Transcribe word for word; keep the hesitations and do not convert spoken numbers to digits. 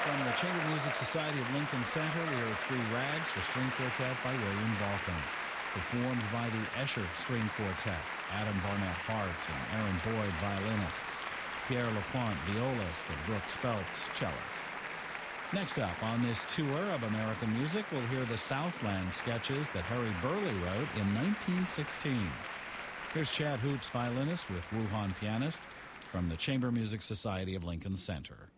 from the Chamber Music Society of Lincoln Center, we heard Three Rags for String Quartet by William Balcom, performed by the Escher String Quartet, Adam Barnett Hart and Aaron Boyd violinists, Pierre LaPointe violist, and Brooke Speltz cellist. Next up on this tour of American music, we'll hear the Southland sketches that Harry Burleigh wrote in nineteen sixteen. Here's Chad Hoops, violinist, with Wuhan pianist from the Chamber Music Society of Lincoln Center.